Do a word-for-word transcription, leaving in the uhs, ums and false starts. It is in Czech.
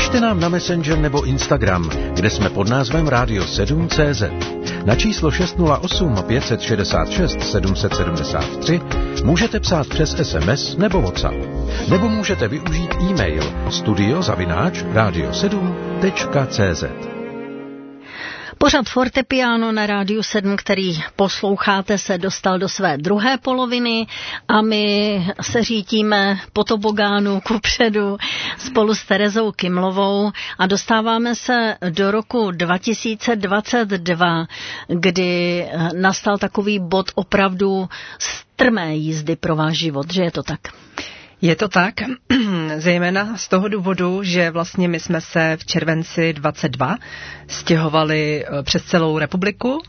Pište nám na Messenger nebo Instagram, kde jsme pod názvem Radio sedm tečka cé zet. Na číslo šest nula osm pět šest šest sedm sedm tři můžete psát přes es em es nebo WhatsApp. Nebo můžete využít e-mail studio zavináč radio sedm tečka cé zet. Pořad Fortepiano na Rádiu sedm, který posloucháte, se dostal do své druhé poloviny a my se řítíme po tobogánu kupředu spolu s Terezou Kymlovou a dostáváme se do roku dva tisíce dvacet dva, kdy nastal takový bod opravdu strmé jízdy pro váš život, že je to tak? Je to tak, zejména z toho důvodu, že vlastně my jsme se v červenci dvacet dva stěhovali přes celou republiku